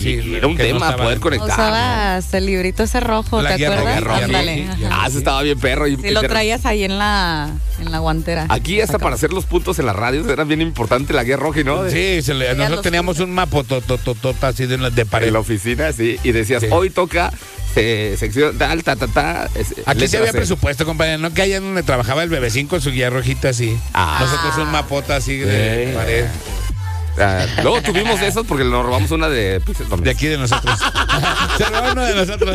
Y era un tema poder conectar. Usabas el librito ese rojo, la ¿te acuerdas? Ándale. Eso estaba bien perro. Sí, lo traías ahí en la guantera. Aquí hasta para hacer los puntos en las radios era bien importante la guía roja, ¿no? Sí, nosotros teníamos un mapa así de pared. En la oficina, sí, y decías, hoy toca sección tal, Aquí sí había presupuesto, compadre, no que allá donde trabajaba el bebecín con su guía rojita así. Nosotros un mapota así de pared. Luego tuvimos esos porque nos robamos una de aquí de nosotros. Se robó uno de nosotros.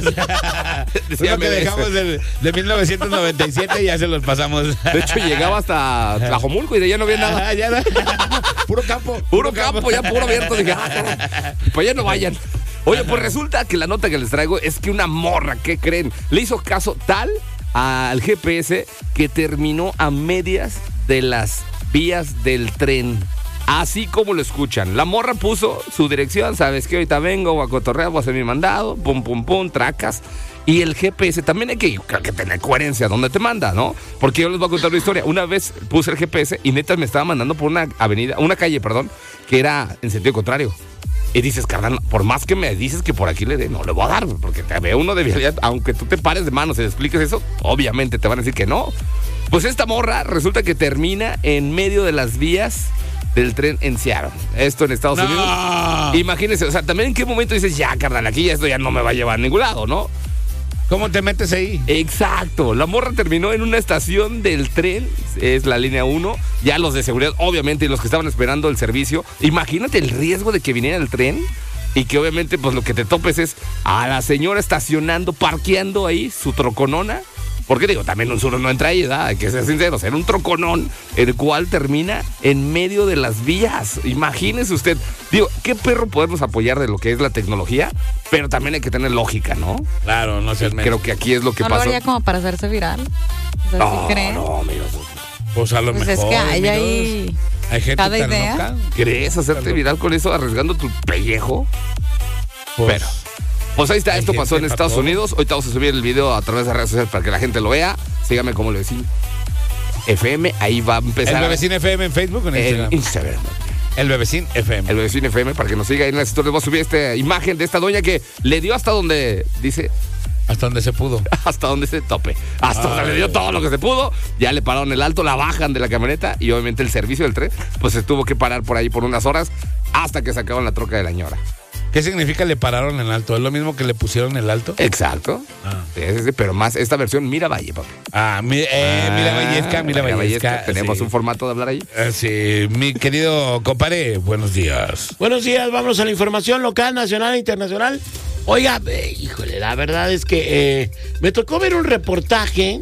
Uno que dejamos de 1997 y ya se los pasamos. De hecho, llegaba hasta Tlajomulco y de allá no había nada. Puro campo. Puro campo, ya puro abierto. Dije, pues ya no vayan. Oye, pues resulta que la nota que les traigo es que una morra, ¿qué creen? Le hizo caso tal al GPS que terminó a medias de las vías del tren. Así como lo escuchan. La morra puso su dirección, ¿sabes qué? Ahorita vengo, voy a cotorrear, voy a hacer mi mandado, pum, pum, pum, tracas. Y el GPS, también hay que tener coherencia donde te manda, ¿no? Porque yo les voy a contar una historia. Una vez puse el GPS y neta me estaba mandando por una calle, que era en sentido contrario. Y dices, carnal, por más que me dices que por aquí le dé, no le voy a dar, porque te veo uno de vialidad, aunque tú te pares de manos y le expliques eso, obviamente te van a decir que no. Pues esta morra resulta que termina en medio de las vías del tren en Seattle. Esto en Estados Unidos. Imagínense, o sea, también en qué momento dices, ya, carnal, aquí esto ya no me va a llevar a ningún lado, ¿no? ¿Cómo te metes ahí? Exacto. La morra terminó en una estación del tren, es la línea 1. Ya los de seguridad, obviamente, y los que estaban esperando el servicio. Imagínate el riesgo de que viniera el tren y que obviamente, pues lo que te topes es a la señora estacionando, parqueando ahí su troconona. Porque digo, también un solo no entra ahí, ¿verdad? Hay que ser sinceros, era un troconón, el cual termina en medio de las vías. Imagínese usted. Digo, ¿qué perro podemos apoyar de lo que es la tecnología? Pero también hay que tener lógica, ¿no? Claro, no seas Creo que aquí es lo que pasó. ¿No lo haría como para hacerse viral? O sea, ¿sí crees? No, amigos. Pues a lo mejor. Es que hay ahí gente cada tan idea. loca. ¿Querés hacerte viral con eso, arriesgando tu pellejo? Pero... Pues ahí está, esto pasó en Estados Unidos. Ahorita vamos a subir el video a través de redes sociales para que la gente lo vea. Sígame como el vecino FM, ahí va a empezar. ¿El Bebecín FM en Facebook o en Instagram? En Instagram. El Bebecín FM. El Bebecín FM, para que nos siga ahí en las historias. Vamos a subir esta imagen de esta doña que le dio hasta donde, dice... Hasta donde se pudo. Hasta donde se tope. Hasta donde le dio todo lo que se pudo. Ya le pararon el alto, la bajan de la camioneta y obviamente el servicio del tren, pues se tuvo que parar por ahí por unas horas hasta que sacaron la troca de la ñora. ¿Qué significa le pararon el alto? ¿Es lo mismo que le pusieron el alto? Exacto. Sí, pero más esta versión Miravalle, papi. Miravalle. Tenemos un formato de hablar ahí. Sí, mi querido compadre, buenos días. Buenos días, vamos a la información local, nacional e internacional. Oiga, híjole, la verdad es que me tocó ver un reportaje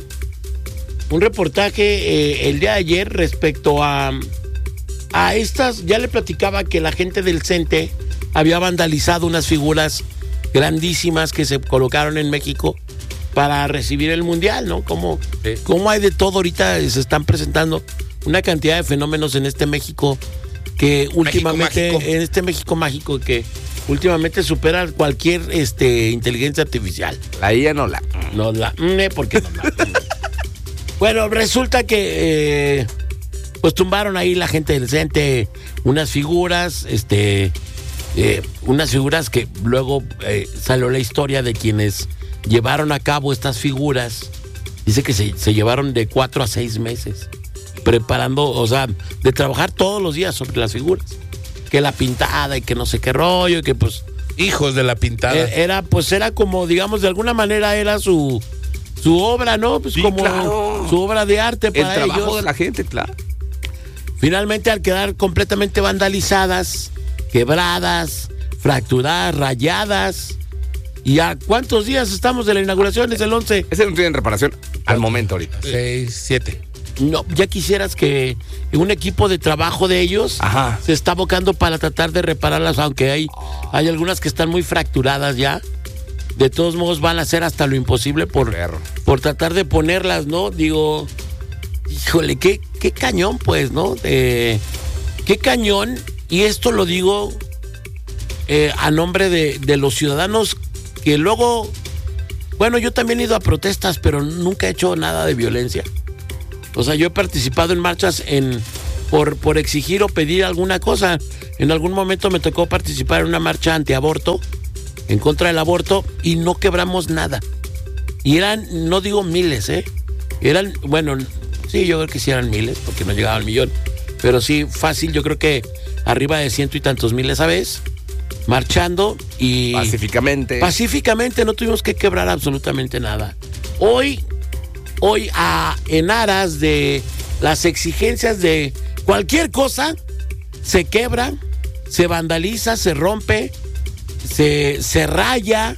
el día de ayer respecto a estas, ya le platicaba que la gente del CENTE había vandalizado unas figuras grandísimas que se colocaron en México para recibir el Mundial, ¿no? Como hay de todo ahorita, se están presentando una cantidad de fenómenos en este México que últimamente, en este México mágico que últimamente supera cualquier inteligencia artificial. La IA no porque no la. Bueno, resulta que pues tumbaron ahí la gente del CENTE unas figuras, unas figuras que luego salió la historia de quienes llevaron a cabo estas figuras. Dice que se llevaron de 4 a 6 meses preparando, o sea, de trabajar todos los días sobre las figuras. Que la pintada y que no sé qué rollo, y que pues... Hijos de la pintada. Era como, digamos, de alguna manera era su obra, ¿no? Pues sí, como claro. Su obra de arte para ellos. El trabajo de la gente, claro. Finalmente, al quedar completamente vandalizadas, quebradas, fracturadas, rayadas. ¿Y a cuántos días estamos de la inauguración? Es el 11. Ese no tiene reparación al momento ahorita. 6, 7. No, ya quisieras que un equipo de trabajo de ellos se está abocando para tratar de repararlas, aunque hay algunas que están muy fracturadas ya. De todos modos van a hacer hasta lo imposible por tratar de ponerlas, ¿no? Digo, híjole, qué cañón, pues, ¿no? Qué cañón, y esto lo digo a nombre de los ciudadanos que luego, bueno, yo también he ido a protestas, pero nunca he hecho nada de violencia. O sea, yo he participado en marchas por exigir o pedir alguna cosa. En algún momento me tocó participar en una marcha antiaborto en contra del aborto y no quebramos nada. Y eran, no digo miles, eran, bueno, sí, yo creo que sí eran miles, porque no llegaba al millón, pero sí, fácil, yo creo que arriba de 100 y tantos miles a vez, marchando y... Pacíficamente, no tuvimos que quebrar absolutamente nada. Hoy, en aras de las exigencias de cualquier cosa, se quebra, se vandaliza, se rompe, se raya,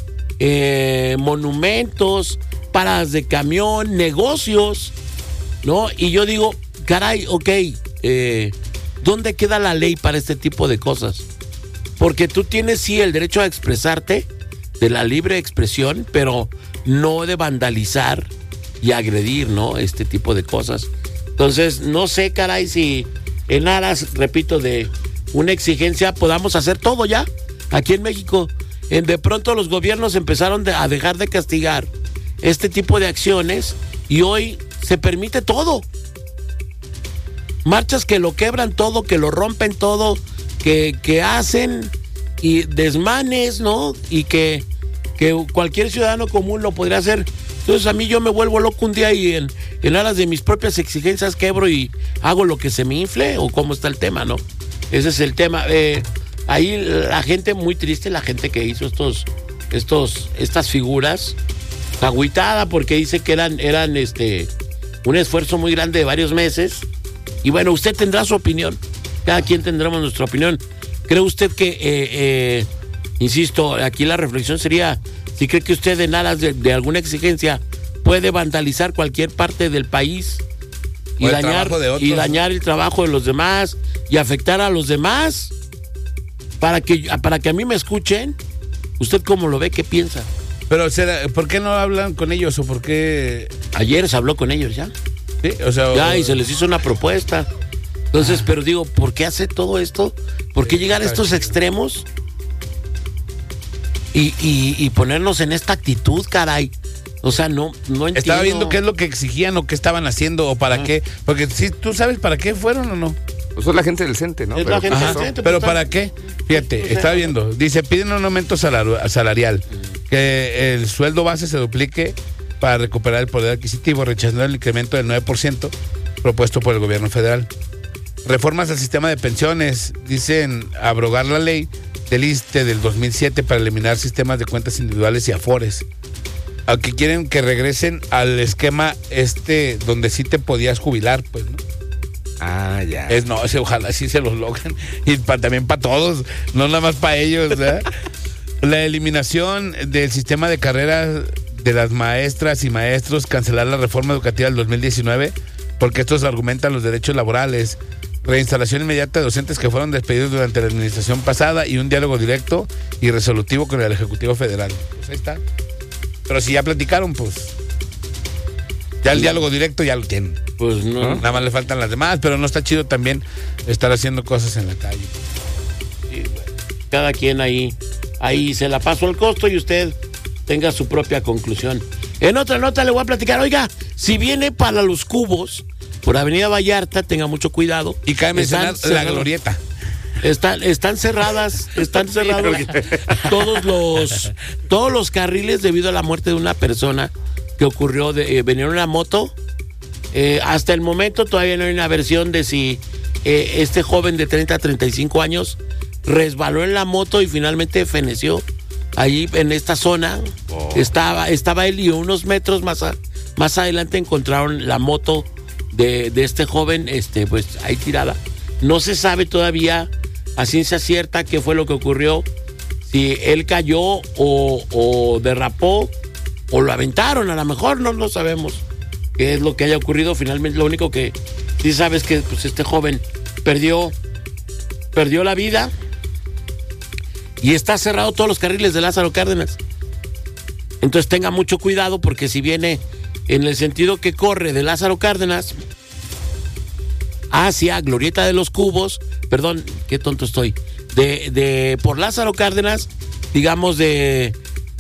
monumentos, paradas de camión, negocios, ¿no? Y yo digo, caray, ok, ¿dónde queda la ley para este tipo de cosas? Porque tú tienes, sí, el derecho a expresarte, de la libre expresión, pero no de vandalizar y agredir, ¿no? Este tipo de cosas. Entonces, no sé, caray, si en aras, repito, de una exigencia podamos hacer todo ya, aquí en México. De pronto los gobiernos empezaron a dejar de castigar este tipo de acciones y hoy se permite todo. Marchas que lo quebran todo, que lo rompen todo, que hacen y desmanes, ¿no? Y que cualquier ciudadano común lo podría hacer. Entonces a mí yo me vuelvo loco un día y en aras de mis propias exigencias quebro y hago lo que se me infle, o cómo está el tema, ¿no? Ese es el tema. Ahí la gente muy triste, la gente que hizo estas figuras, agüitada porque dice que eran un esfuerzo muy grande de varios meses. Y bueno, usted tendrá su opinión. Cada quien tendremos nuestra opinión. ¿Cree usted que, insisto, aquí la reflexión sería, si cree que usted en aras de alguna exigencia puede vandalizar cualquier parte del país y dañar el trabajo de los demás y afectar a los demás para que a mí me escuchen? ¿Usted cómo lo ve? ¿Qué piensa? Pero, ¿por qué no hablan con ellos o por qué...? Ayer se habló con ellos ya. Sí, o sea... Ya, y se les hizo una propuesta. Entonces, pero digo, ¿por qué hace todo esto? ¿Por qué llegar a estos extremos? Y ponernos en esta actitud, caray. O sea, no entiendo. Estaba viendo qué es lo que exigían o qué estaban haciendo o para qué. Porque si tú sabes para qué fueron o no. Pues es la gente del CENTE, ¿no? Pero ¿para qué? Fíjate, estaba viendo. Dice, piden un aumento salarial. Que el sueldo base se duplique para recuperar el poder adquisitivo, rechazando el incremento del 9% propuesto por el gobierno federal. Reformas al sistema de pensiones. Dicen abrogar la ley del ISSSTE del 2007 para eliminar sistemas de cuentas individuales y afores. Aunque quieren que regresen al esquema donde sí te podías jubilar, pues, ¿no? Ah, ya. Ojalá sí se los logren. Y también para todos, no nada más para ellos, ¿verdad? La eliminación del sistema de carreras de las maestras y maestros, cancelar la reforma educativa del 2019, porque estos argumentan los derechos laborales, reinstalación inmediata de docentes que fueron despedidos durante la administración pasada y un diálogo directo y resolutivo con el Ejecutivo Federal. Pues ahí está. Pero si ya platicaron, pues ya el diálogo directo ya lo tienen. Pues no. Nada más le faltan las demás, pero no está chido también estar haciendo cosas en la calle. Sí, bueno, cada quien ahí se la pasó al costo y usted tenga su propia conclusión. En otra nota le voy a platicar, oiga, si viene para Los Cubos, por Avenida Vallarta, tenga mucho cuidado. Y cabe mencionar la glorieta. Están cerradas todos los carriles debido a la muerte de una persona que ocurrió, venía en una moto. Hasta el momento todavía no hay una versión de si este joven de 30 a 35 años resbaló en la moto y finalmente feneció allí en esta zona. Estaba él y unos metros más adelante encontraron la moto de este joven, pues ahí tirada. No se sabe todavía a ciencia cierta qué fue lo que ocurrió, si él cayó o derrapó o lo aventaron, a lo mejor no lo sabemos qué es lo que haya ocurrido. Finalmente lo único que sí sabe es que pues, este joven perdió la vida y está cerrado todos los carriles de Lázaro Cárdenas. Entonces tenga mucho cuidado, porque si viene en el sentido que corre de Lázaro Cárdenas hacia Glorieta de los Cubos, perdón, qué tonto estoy, por Lázaro Cárdenas, digamos del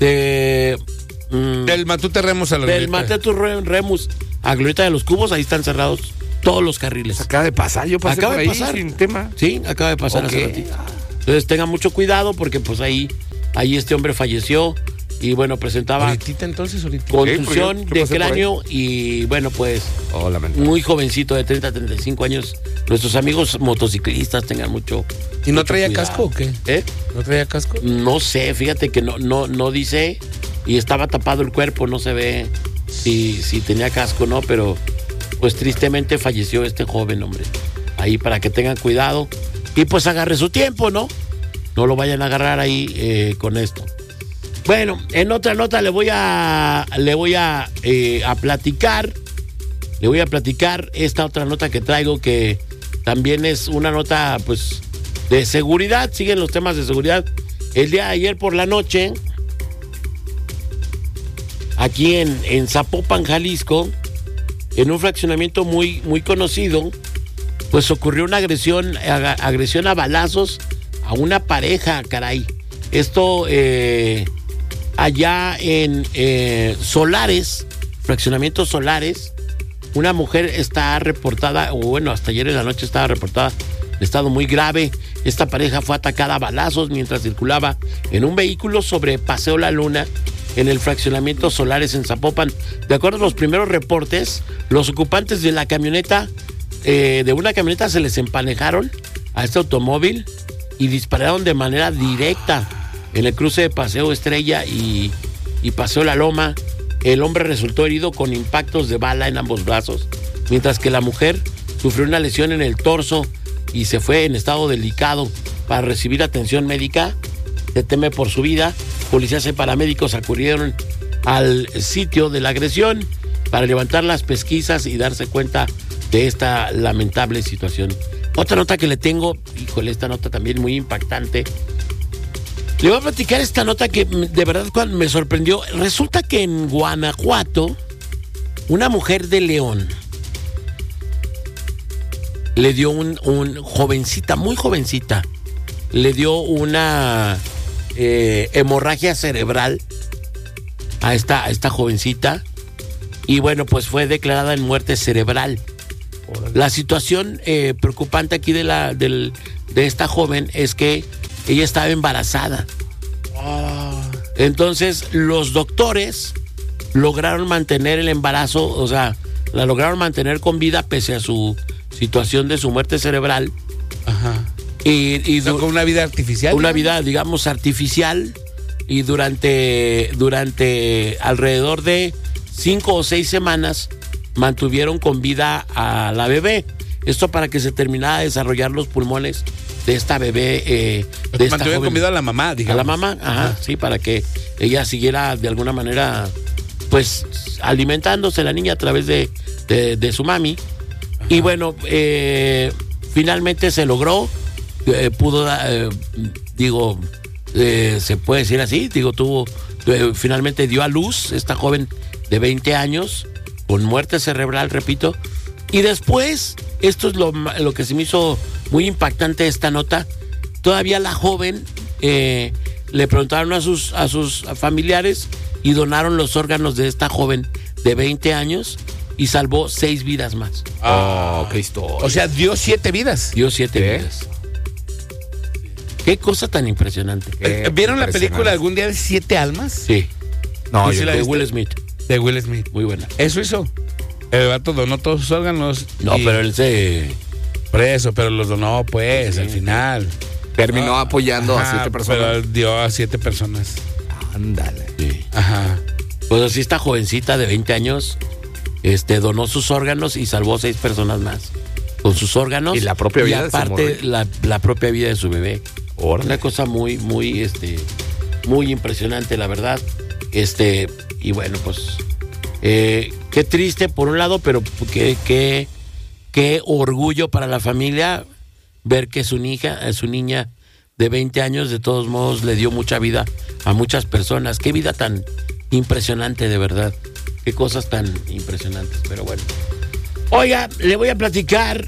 Matute Remus a la Glorieta. Del Matute Remus a Glorieta de los Cubos, ahí están cerrados todos los carriles. Acaba de pasar, yo pasé por ahí sin tema. Sí, acaba de pasar hace ratito. Entonces tengan mucho cuidado, porque pues ahí Ahí este hombre falleció y bueno, presentaba ¿Ahorita entonces? contusión ¿Qué de pasó por ahí? cráneo y bueno, pues Oh, lamentable. muy jovencito de 30 a 35 años. Nuestros amigos motociclistas tengan mucho. ¿Y no mucho traía cuidado. casco o qué? ¿Eh? ¿No traía casco? No sé, fíjate que no dice y estaba tapado el cuerpo, no se ve si tenía casco o no, pero pues tristemente falleció este joven, hombre. Ahí para que tengan cuidado y pues agarre su tiempo, ¿no? No lo vayan a agarrar ahí con esto. Bueno, en otra nota le voy a platicar. Le voy a platicar esta otra nota que traigo que también es una nota pues de seguridad. Siguen los temas de seguridad. El día de ayer por la noche, aquí en Zapopan, Jalisco, en un fraccionamiento muy conocido, pues ocurrió una agresión a balazos a una pareja, caray. Esto allá en Solares, fraccionamiento Solares, una mujer está reportada, o bueno, hasta ayer en la noche estaba reportada en estado muy grave. Esta pareja fue atacada a balazos mientras circulaba en un vehículo sobre Paseo La Luna en el fraccionamiento Solares en Zapopan. De acuerdo a los primeros reportes, los ocupantes de la camioneta, de una camioneta, se les empanejaron a este automóvil y dispararon de manera directa en el cruce de Paseo Estrella y Paseo La Loma. El hombre resultó herido con impactos de bala en ambos brazos, mientras que la mujer sufrió una lesión en el torso y se fue en estado delicado para recibir atención médica. Se teme por su vida. Policías y paramédicos acudieron al sitio de la agresión para levantar las pesquisas y darse cuenta de esta lamentable situación. Otra nota que le tengo, híjole, esta nota también muy impactante. Le voy a platicar esta nota que de verdad me sorprendió. Resulta que en Guanajuato, una mujer de León le dio jovencita, muy jovencita, le dio una hemorragia cerebral a esta jovencita y bueno, pues fue declarada en muerte cerebral. La situación preocupante aquí de esta joven es que ella estaba embarazada. Entonces los doctores lograron mantener el embarazo, o sea, la lograron mantener con vida pese a su situación de su muerte cerebral. Ajá. Y ¿Con una vida artificial? Una vida, digamos, artificial. Y durante alrededor de 5 o 6 semanas mantuvieron con vida a la bebé. Esto para que se terminara de desarrollar los pulmones de esta bebé. De esta mantuvieron joven. con vida a la mamá, digamos. A la mamá, ajá, sí, para que ella siguiera de alguna manera, pues, alimentándose la niña a través de su mami. Ajá. Y bueno, finalmente se logró, pudo, se puede decir así, finalmente dio a luz esta joven de 20 años con muerte cerebral, repito. Y después, esto es lo que se me hizo muy impactante de esta nota, todavía la joven le preguntaron a sus familiares y donaron los órganos de esta joven de 20 años y salvó 6 vidas más. Oh, qué historia. O sea, dio 7 vidas. Dio 7 vidas. Qué cosa tan impresionante. ¿Vieron la película algún día de 7 almas? Sí. No, ¿Y si la de viste? Will Smith. De Will Smith. Muy buena. Eso hizo. El vato donó todos sus órganos. No, pero él Por eso, pero los donó, pues, al final. Terminó apoyando a 7 Pero personas. él dio a 7 personas. Ándale. Sí. Ajá. Pues así esta jovencita de 20 años donó sus órganos y salvó 6 personas más. Con sus órganos. Y la propia vida y de su aparte la propia vida de su bebé. Órale. Una cosa muy impresionante, la verdad. Y bueno, pues qué triste por un lado, pero qué orgullo para la familia ver que su niña de 20 años, de todos modos, le dio mucha vida a muchas personas. Qué vida tan impresionante, de verdad. Qué cosas tan impresionantes, pero bueno. Oiga, le voy a platicar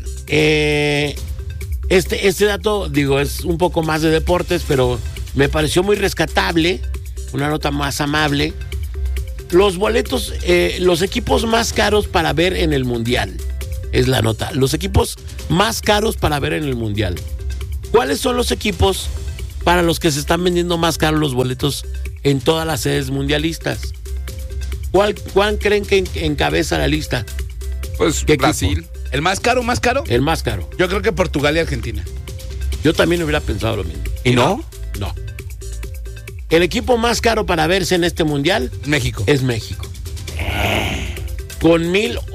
este dato, es un poco más de deportes, pero me pareció muy rescatable, una nota más amable. Los boletos, los equipos más caros para ver en el Mundial, es la nota. Los equipos más caros para ver en el Mundial. ¿Cuáles son los equipos para los que se están vendiendo más caros los boletos en todas las sedes mundialistas. ¿Cuál creen que encabeza la lista? Pues ¿Qué Brasil. equipo? ¿El más caro, más caro? El más caro. Yo creo que Portugal y Argentina. Yo también hubiera pensado lo mismo. ¿Y no? No. El equipo más caro para verse en este mundial México. es México. Con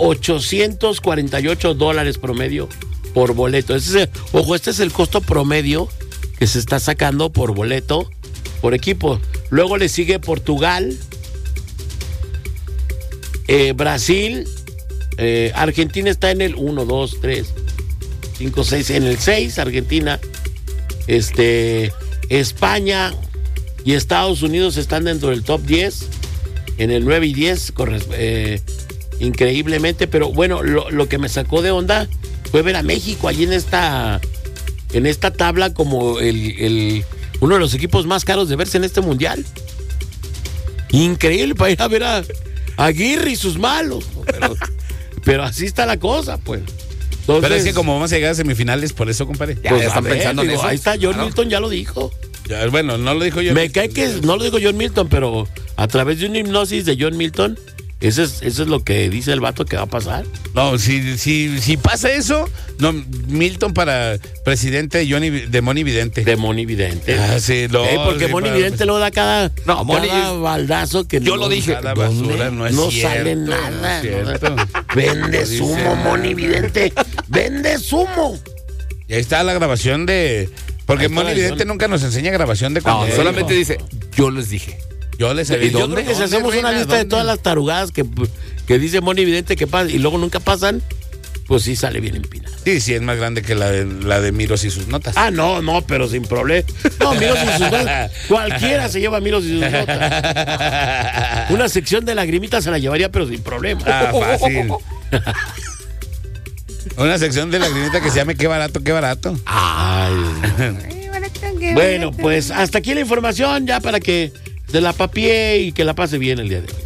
$1,848 promedio por boleto. Este es el costo promedio que se está sacando por boleto, por equipo. Luego le sigue Portugal, Brasil, Argentina está en el 1, 2, 3, 5, 6, en el 6, Argentina, España y Estados Unidos están dentro del top 10, en el 9 y 10, increíblemente, pero bueno, lo que me sacó de onda fue ver a México allí en esta tabla como uno de los equipos más caros de verse en este mundial. Increíble para ir a ver a Aguirre y sus malos, pero así está la cosa, pues. Entonces, pero es que como vamos a llegar a semifinales, por eso, compadre. Ya están pensando en eso. Ahí está, John Claro. Milton ya lo dijo. Ya, bueno, no lo dijo yo. Me cae que no lo dijo John Milton, pero a través de una hipnosis de John Milton, eso es lo que dice el vato que va a pasar. No, si pasa eso, no, Milton para presidente de Moni Vidente. De Moni Vidente. Ah, sí, Porque sí, Moni Vidente lo da cada Moni- baldazo que Yo lo dije. Cada basura, no es no cierto, sale no nada. es cierto. Vende No dice sumo, nada. Moni Vidente. Vende sumo. Y ahí está la grabación de... Porque Ahí está Moni la Vidente grabación. nunca nos enseña grabación de No, cuando solamente dijo. dice, yo les dije. Yo les ¿Y avisé. dónde? Yo creo que si hacemos una lista de todas las tarugadas que dice Moni Vidente que pasa y luego nunca pasan, pues sí sale bien empinado. Sí, es más grande que la de Miros y sus notas. Ah, no, pero sin problema. No, Miros y sus notas. Cualquiera se lleva Miros y sus notas. Una sección de lagrimitas se la llevaría, pero sin problema. Ah, fácil. Una sección de lagrimita que se llame Qué barato, qué barato. Ay, bueno, pues hasta aquí la información ya para que se la papie y que la pase bien el día de hoy.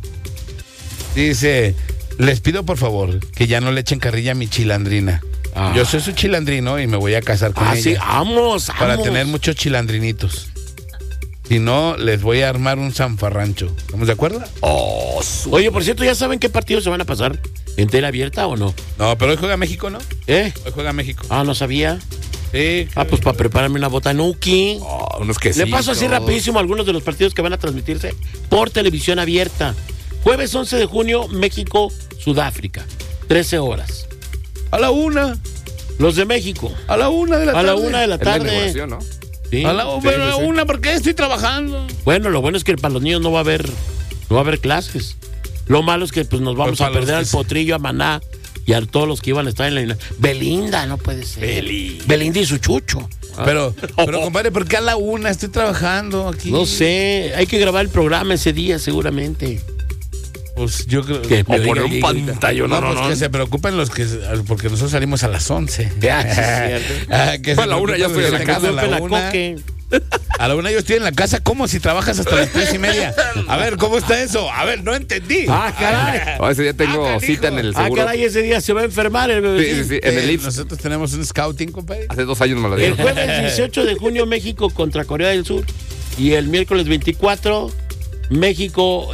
Dice, les pido por favor que ya no le echen carrilla a mi chilandrina. Ah. Yo soy su chilandrino y me voy a casar con ella. Sí, vamos. Para tener muchos chilandrinitos. Si no, les voy a armar un zanfarrancho. ¿Estamos de acuerdo? Oye, por cierto, ¿ya saben qué partidos se van a pasar? ¿En tela abierta o no? No, pero hoy juega México, ¿no? ¿Eh? Hoy juega México. Ah, no sabía. Sí. Pues para prepararme una botanuki. Unos quesitos. Le paso así rapidísimo algunos de los partidos que van a transmitirse por televisión abierta. Jueves 11 de junio, México, Sudáfrica. 13 horas. A la 1. Los de México. A la 1 de la A tarde. la 1 de la Es la tarde. inauguración, ¿no? Sí. A la, pero a la 1, ¿por qué estoy trabajando? Bueno, lo bueno es que para los niños no va a haber clases. Lo malo es que pues nos vamos Pues a para perder los al que sí. Potrillo, a Maná y a todos los que iban a estar en la... Belinda, no puede ser. Belinda y su chucho. Pero compadre, ¿por qué a la 1 estoy trabajando aquí? No sé, hay que grabar el programa ese día seguramente. Pues yo creo Que O me poner oiga, un pantallón. No, pues que se preocupen los que... Porque nosotros salimos a las 11. Ya, sí, es cierto. Que Pues a la 1 ya estoy en la se casa. preocupen La a la 1. coque. A la 1 yo estoy en la casa. ¿Cómo? Si trabajas hasta las 3:30. A ver, ¿cómo está eso? A ver, no entendí. Ah, caray. Ese día tengo canijo. cita en el Ah, seguro. caray, ese día se va a enfermar el bebé. Sí, en el IPS. Nosotros tenemos un scouting, compadre. Hace 2 años me lo El dieron. jueves 18 de junio, México contra Corea del Sur. Y el miércoles 24, México,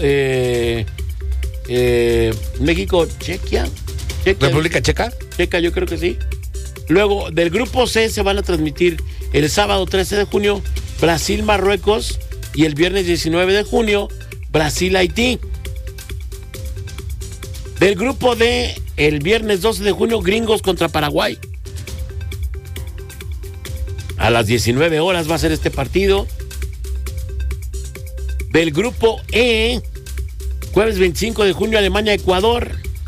México, Chequia. República Checa. Checa, yo creo que sí. Luego, del grupo C se van a transmitir el sábado 13 de junio, Brasil-Marruecos. Y el viernes 19 de junio, Brasil-Haití. Del grupo D, el viernes 12 de junio, Gringos contra Paraguay. A las 19 horas va a ser este partido. Del grupo E, jueves 25 de junio, Alemania-Ecuador.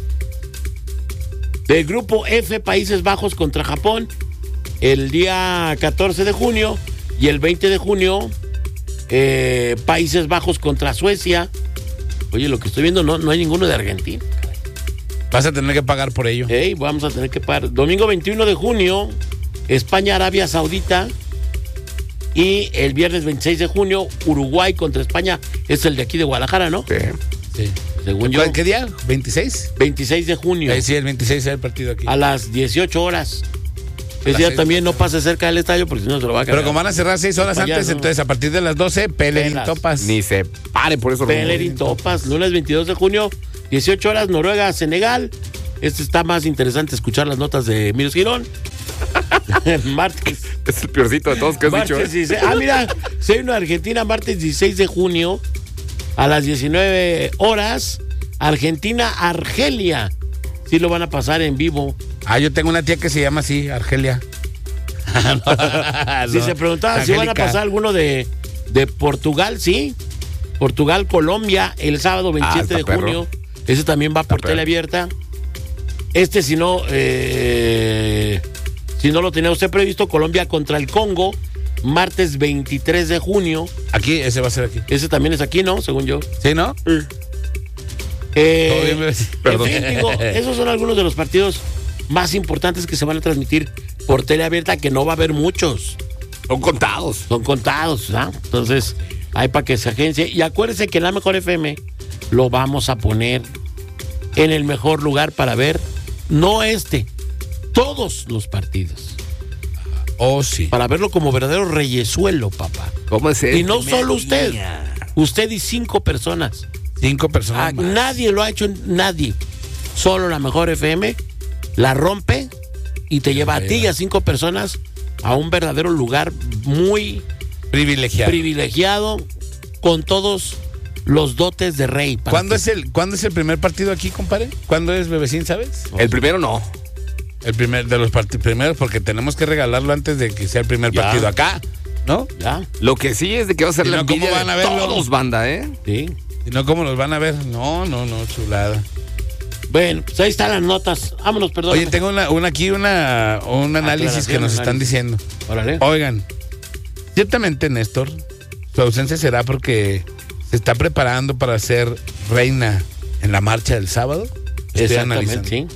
Del grupo F, Países Bajos contra Japón, el día 14 de junio. Y el 20 de junio, Países Bajos contra Suecia. Oye, lo que estoy viendo, no hay ninguno de Argentina. Vas a tener que pagar por ello. Vamos a tener que pagar. Domingo 21 de junio, España-Arabia Saudita. Y el viernes 26 de junio, Uruguay contra España. Es el de aquí de Guadalajara, ¿no? Sí. Sí. Según yo. ¿Qué día? ¿26? 26 de junio. Sí, el 26 es el partido aquí. A las 18 horas. Ese día también no pase cerca del estadio porque si no se lo va a cargar. Pero como van a cerrar 6 horas antes, entonces a partir de las 12, Pelerin Topas. Ni se pare por eso. Pelerin Topas, lunes 22 de junio, 18 horas, Noruega, Senegal. Está más interesante escuchar las notas de Emilio Girón. Martes. Es el peorcito de todos que has dicho. 16. Mira, si hay una Argentina, martes 16 de junio, a las 19 horas, Argentina-Argelia. Sí lo van a pasar en vivo. Yo tengo una tía que se llama así, Argelia. Si se preguntaba Angélica. si van a pasar alguno de Portugal, sí. Portugal-Colombia, el sábado 27 de junio. Ese también va por tele abierta. Si no lo tenía usted previsto, Colombia contra el Congo, martes 23 de junio. Aquí, ese va a ser aquí. Ese también es aquí, ¿no? Según yo. ¿Sí, no? Perdón. En fin, digo, esos son algunos de los partidos más importantes que se van a transmitir por tele abierta, que no va a haber muchos. Son contados. Son contados, ¿ah? Entonces, hay para que se agencie. Y acuérdense que en la Mejor FM lo vamos a poner en el mejor lugar para ver, no todos los partidos. Oh, sí. Para verlo como verdadero reyesuelo, papá. ¿Cómo es eso? Y no solo usted. Usted y 5 personas. 5 personas más. Nadie lo ha hecho, nadie. Solo la Mejor FM la rompe y te lleva a ti y a 5 personas a un verdadero lugar muy privilegiado con todos los dotes de rey. ¿Cuándo es el primer partido aquí, compadre? ¿Cuándo es, Bebecín, sabes? El primero no. El primer de los primeros, porque tenemos que regalarlo antes de que sea el primer partido acá, ¿no? Ya. Lo que sí es de que va a ser la envidia ¿cómo van a de verlo? todos, banda, ¿eh? Sí. Y no, ¿cómo los van a ver? No, chulada. Bueno, pues ahí están las notas. Vámonos, perdón. Oye, tengo un análisis que nos están diciendo. Órale. Oigan, ciertamente, Néstor, su ausencia será porque se está preparando para ser reina en la marcha del sábado. Estoy analizando. Sí.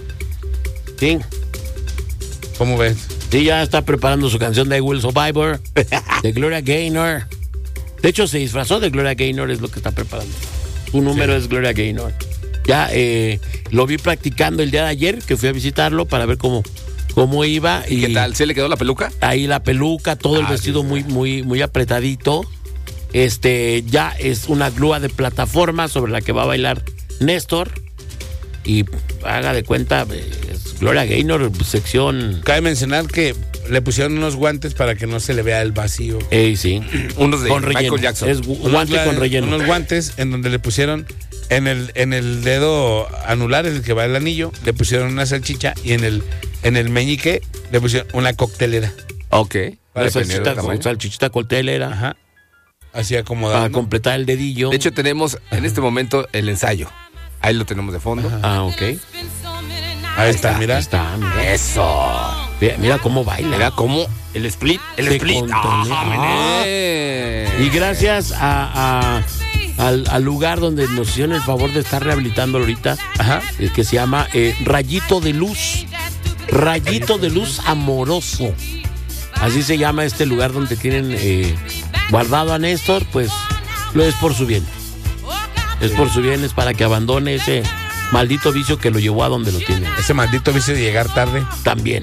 Sí. ¿Cómo ves? Sí, ya está preparando su canción de I Will Survivor, de Gloria Gaynor. De hecho, se disfrazó de Gloria Gaynor, es lo que está preparando. Su número es Gloria Gaynor. Ya lo vi practicando el día de ayer, que fui a visitarlo para ver cómo iba. ¿Y qué tal? ¿Se le quedó la peluca? Ahí la peluca, todo el vestido sí. muy apretadito. Ya es una grúa de plataforma sobre la que va a bailar Néstor. Y haga de cuenta, es Gloria Gaynor, sección. Cabe mencionar que le pusieron unos guantes para que no se le vea el vacío. Sí. Unos de Con relleno. Michael Jackson. Es guante con relleno. Unos guantes en donde le pusieron en el dedo anular, el que va el anillo, le pusieron una salchicha y en el meñique le pusieron una coctelera. Ok. Una salchichita coctelera. Ajá. Así acomodado. Para completar el dedillo. De hecho, tenemos en este momento el ensayo. Ahí lo tenemos de fondo. Ok. Ahí está, mira. Ahí está, mira. Eso. Mira cómo baila. Mira cómo el split. El Se split. contonea. Y gracias al lugar donde nos hicieron el favor de estar rehabilitando ahorita, que se llama Rayito de Luz. Rayito de Luz Amoroso. Así se llama este lugar donde tienen guardado a Néstor, pues lo es por su bien. Es por su bien, es para que abandone ese maldito vicio que lo llevó a donde lo tiene. Ese maldito vicio de llegar tarde. También.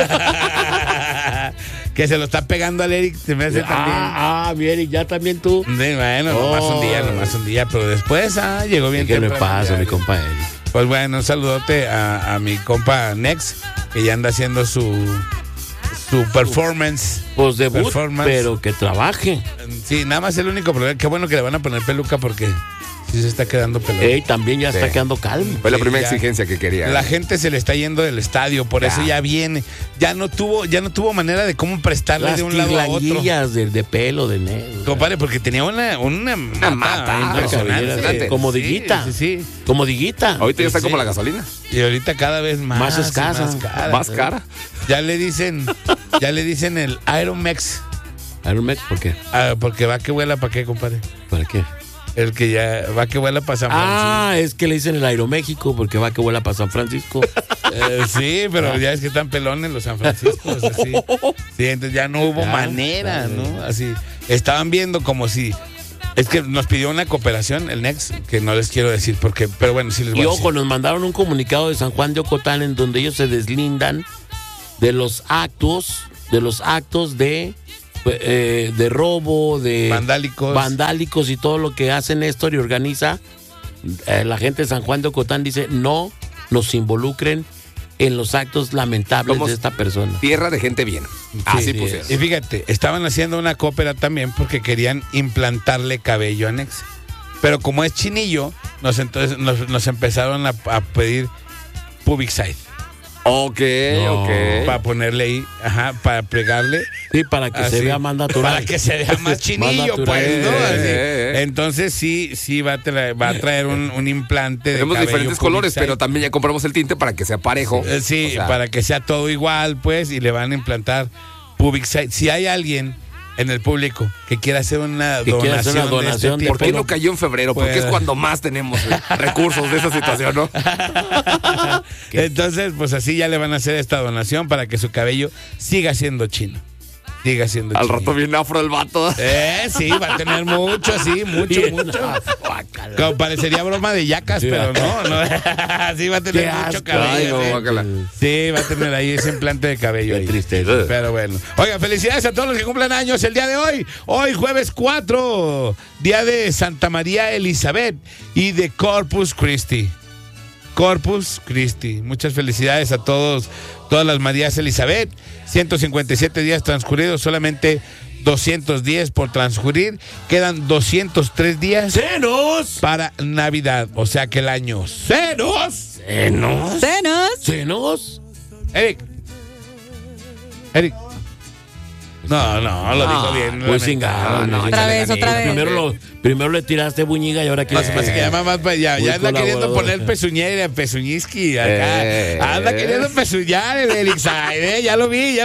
Que se lo está pegando al Eric, se me hace también. Bien, y ya también tú. Bueno, nomás un día, pero después llegó bien. ¿Qué le pasa, mi compa Eric? Pues bueno, un saludote a mi compa Nex, que ya anda haciendo su performance. Pues debut, pero que trabaje. Sí, nada más el único problema. Qué bueno que le van a poner peluca porque sí se está quedando pelón. También ya está quedando calmo. Fue la primera exigencia que quería. La gente se le está yendo del estadio, por eso ya viene. Ya no tuvo manera de cómo prestarle de un lado a otro. Las de pelo de negro. Compadre, porque tenía una mata impresionante. Como diguita. Sí. Como diguita. Ahorita ya está como la gasolina. Y ahorita cada vez más escasa. Más cara. Ya le dicen el Aeromex. ¿Aeromex? ¿Por qué? Porque va que vuela, ¿para qué, compadre? ¿Para qué? El que ya va que vuela para San Francisco. Es que le dicen el Aeroméxico porque va que vuela para San Francisco. Sí, pero ya es que están pelones los San Francisco. Así. Sí, entonces ya no hubo manera, ¿no? Así. Estaban viendo como si. Es que nos pidió una cooperación, el Nex, que no les quiero decir porque, pero bueno, sí les voy a decir. Y ojo, nos mandaron un comunicado de San Juan de Ocotán en donde ellos se deslindan de los actos de robo, de vandálicos y todo lo que hace Néstor y organiza. La gente de San Juan de Ocotán dice no nos involucren en los actos lamentables de esta persona. Tierra de gente bien. Así Sí, pusieron. y fíjate, estaban haciendo una cópera también porque querían implantarle cabello a Nexa. Pero como es chinillo, nos empezaron a pedir pubic side. Ok. Para ponerle ahí, para pegarle. Sí, para que se vea más natural. Para que se vea más chinillo, pues, ¿no? Así. Entonces sí va a traer un implante de Tenemos cabello diferentes pubic colores, side. pero también ya compramos el tinte para que sea parejo. Sí, O sea, para que sea todo igual, pues, y le van a implantar pubic side. Si hay alguien en el público que quiera hacer una donación de este tipo, ¿por qué no cayó en febrero? Porque Pues- es cuando más tenemos recursos de esa situación, ¿no? Entonces, pues así ya le van a hacer esta donación para que su cabello siga siendo chino. Siga siendo Al chino. rato viene afro el vato. Sí, va a tener mucho, sí, mucho. Como parecería broma de yacas, Sí, pero no. Sí va a tener Qué mucho asco. cabello. Ay, no, sí. guácala. Sí, va a tener ahí ese implante de cabello. Qué ahí. tristeza. Pero bueno. Oiga, felicidades a todos los que cumplan años el día de hoy. Hoy, jueves 4, día de Santa María Elizabeth y de Corpus Christi. Corpus Christi. Muchas felicidades a todas las Marías Elizabeth. 157 días transcurridos, solamente 210 por transcurrir. Quedan 203 días ¡Senos! para Navidad. O sea que el año ¡Senos! ¿Senos? ¿Senos? Eric. No, lo dijo bien. Muy cingado. Otra vez. Primero le tiraste buñiga y ahora que Pasa que ya mamá ya Muy anda queriendo colaborador. poner pezuñisqui acá. Anda queriendo pezuñar el Elixide, ya lo vi.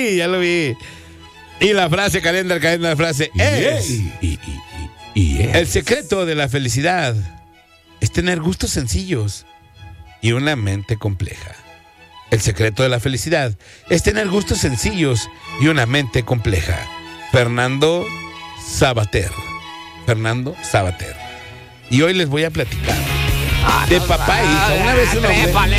Y la frase, calendar, la frase es: el secreto de la felicidad es tener gustos sencillos y una mente compleja. El secreto de la felicidad es tener gustos sencillos y una mente compleja. Fernando Sabater. Y hoy les voy a platicar de papá e hija. Una vez un hombre